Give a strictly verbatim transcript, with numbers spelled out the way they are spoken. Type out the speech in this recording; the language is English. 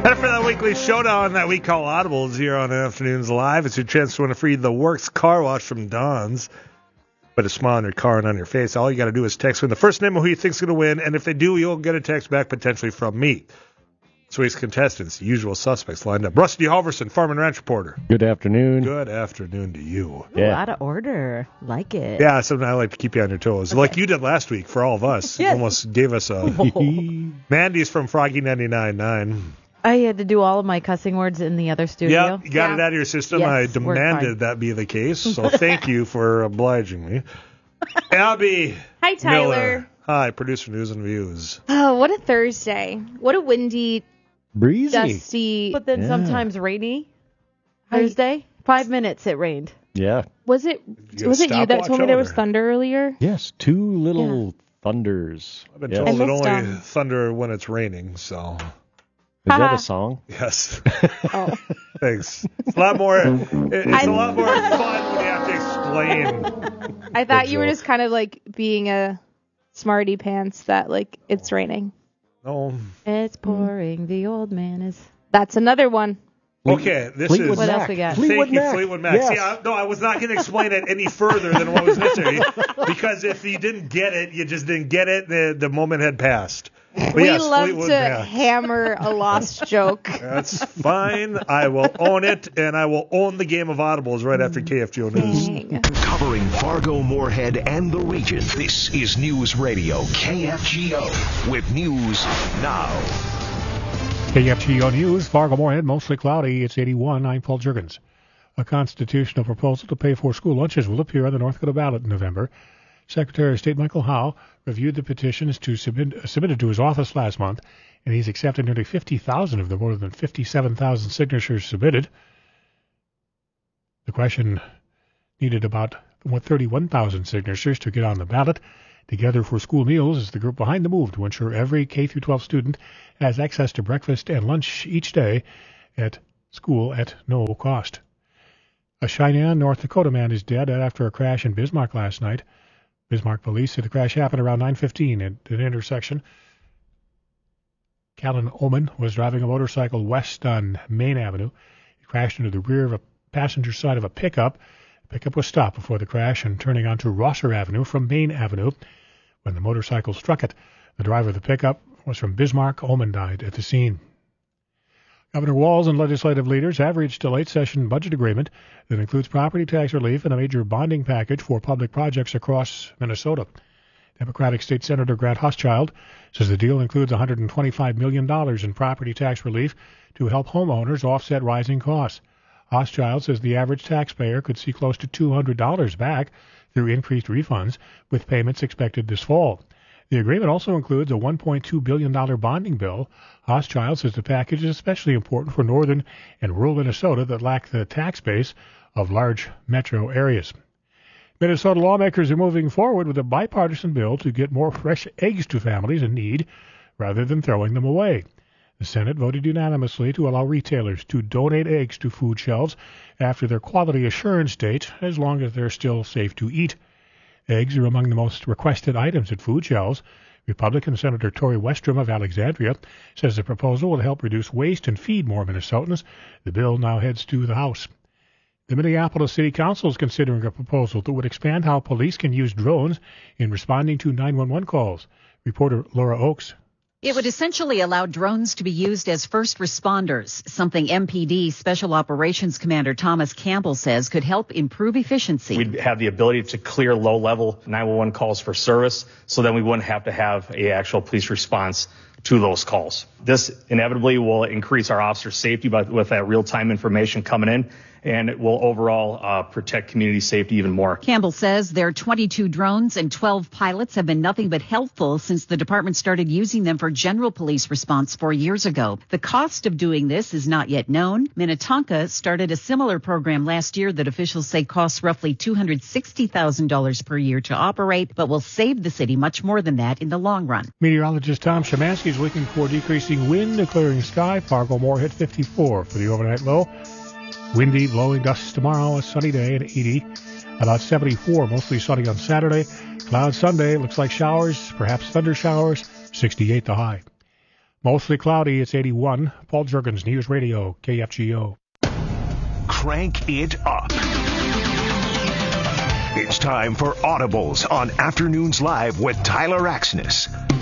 And for that weekly showdown that we call Audibles here on Afternoons Live, it's your chance to win a free The Works car wash from Don's. Put a smile on your car and on your face. All you got to do is text in the first name of who you think's going to win, and if they do, you'll get a text back potentially from me. So week's contestants, the usual suspects lined up. Rusty Halverson, Farm and Ranch reporter. Good afternoon. Good afternoon to you. Ooh, yeah. Out of order. Like it. Yeah, something I like to keep you on your toes. Okay. Like you did last week for all of us. Yes. Almost gave us a... Mandy's from Froggy ninety-nine point nine. I had to do all of my cussing words in the other studio. Yeah, you got yeah. it out of your system. Yes, I demanded that be the case, so thank you for obliging me. Abby Hi, Tyler. Miller. Hi, producer News and Views. Oh, what a Thursday. What a windy, breezy, dusty. But then yeah. sometimes rainy. Thursday, five minutes it rained. Yeah. Was it Was it you that told me there was thunder earlier? Yes, two little yeah. thunders. I've been yes. told it only um, thunder when it's raining, so... Is that a song? Yes. Oh. Thanks. It's a lot more. It's I, a lot more fun when you have to explain. I thought you were just kind of like being a smarty pants that like it's raining. No. It's pouring. The old man is. That's another one. Okay, this Fleetwood is. What Mac. else we got? Fleetwood Thank you, Mac. Fleetwood Mac. Yes. See, I, no, I was not going to explain it any further than what was necessary because if you didn't get it, you just didn't get it. The the moment had passed. But we yes, love Fleetwood to Mac. hammer a lost joke. That's fine. I will own it, and I will own the game of audibles right after K F G O News. Dang. Covering Fargo, Moorhead, and the region, this is News Radio K F G O with news now. K F G O News, Fargo, Moorhead, mostly cloudy. It's eighty-one. I'm Paul Juergens. A constitutional proposal to pay for school lunches will appear on the North Dakota ballot in November. Secretary of State Michael Howe reviewed the petitions to submit, uh, submitted to his office last month, and he's accepted nearly fifty thousand of the more than fifty-seven thousand signatures submitted. The question needed about thirty-one thousand signatures to get on the ballot. Together for School Meals is the group behind the move to ensure every K through twelve student has access to breakfast and lunch each day at school at no cost. A Cheyenne, North Dakota man is dead after a crash in Bismarck last night. Bismarck police said the crash happened around nine fifteen at an intersection. Callan Oman was driving a motorcycle west on Main Avenue. He crashed into the rear of a passenger side of a pickup. The pickup was stopped before the crash and turning onto Rosser Avenue from Main Avenue when the motorcycle struck it. The driver of the pickup was from Bismarck. Oman died at the scene. Governor Walz and legislative leaders have reached a late-session budget agreement that includes property tax relief and a major bonding package for public projects across Minnesota. Democratic State Senator Grant Hochschild says the deal includes one hundred twenty-five million dollars in property tax relief to help homeowners offset rising costs. Hochschild says the average taxpayer could see close to two hundred dollars back through increased refunds, with payments expected this fall. The agreement also includes a one point two billion dollars bonding bill. Hochschild says the package is especially important for northern and rural Minnesota that lack the tax base of large metro areas. Minnesota lawmakers are moving forward with a bipartisan bill to get more fresh eggs to families in need rather than throwing them away. The Senate voted unanimously to allow retailers to donate eggs to food shelves after their quality assurance date, as long as they're still safe to eat. Eggs are among the most requested items at food shelves. Republican Senator Tori Westrom of Alexandria says the proposal will help reduce waste and feed more Minnesotans. The bill now heads to the House. The Minneapolis City Council is considering a proposal that would expand how police can use drones in responding to nine one one calls. Reporter Laura Oakes. It would essentially allow drones to be used as first responders, something M P D Special Operations Commander Thomas Campbell says could help improve efficiency. We'd have the ability to clear low-level nine one one calls for service, so then we wouldn't have to have an actual police response to those calls. This inevitably will increase our officers' safety by, with that real-time information coming in, and it will overall uh, protect community safety even more. Campbell says their twenty-two drones and twelve pilots have been nothing but helpful since the department started using them for general police response four years ago. The cost of doing this is not yet known. Minnetonka started a similar program last year that officials say costs roughly two hundred sixty thousand dollars per year to operate, but will save the city much more than that in the long run. Meteorologist Tom Szymanski is looking for decreasing wind, a clearing sky. Fargo Moorhead fifty-four for the overnight low. Windy, blowing gusts tomorrow, a sunny day at eighty. About seventy-four, mostly sunny on Saturday. Cloud Sunday, looks like showers, perhaps thunder showers, sixty-eight the high. Mostly cloudy. It's eighty-one. Paul Jurgens, News Radio, K F G O. Crank it up. It's time for Audibles on Afternoons Live with Tyler Axness.